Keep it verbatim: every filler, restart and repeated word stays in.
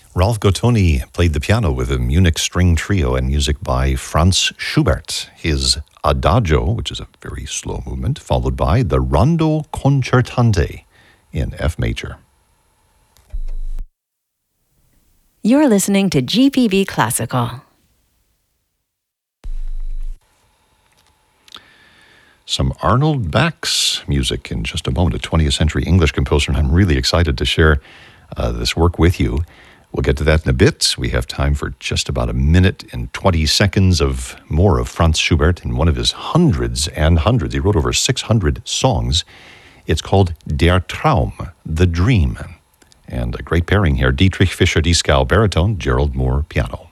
Ralph Gottoni played the piano with a Munich string trio and music by Franz Schubert. His Adagio, which is a very slow movement, followed by the Rondo Concertante in F major. You're listening to G P B Classical. Some Arnold Bax music in just a moment, a twentieth century English composer, and I'm really excited to share uh, this work with you. We'll get to that in a bit. We have time for just about a minute and twenty seconds of more of Franz Schubert in one of his hundreds and hundreds. He wrote over six hundred songs. It's called Der Traum, The Dream. And a great pairing here, Dietrich Fischer-Dieskau, baritone, Gerald Moore, piano.